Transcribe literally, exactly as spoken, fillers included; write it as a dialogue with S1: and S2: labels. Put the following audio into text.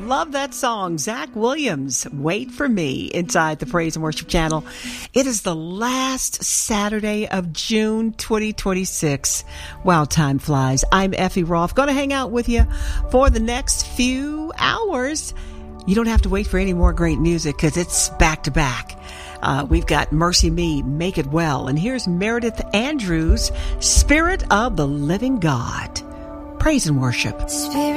S1: love that song. Zach Williams, Wait for Me, inside the Praise and Worship Channel. It is the last Saturday of June twenty twenty-six. Wow, time flies. I'm Effie Roth. Going to hang out with you for the next few hours. You don't have to wait for any more great music because it's back to back. Uh, we've got Mercy Me, Make It Well. And here's Meredith Andrews, Spirit of the Living God. Praise and worship.
S2: Spirit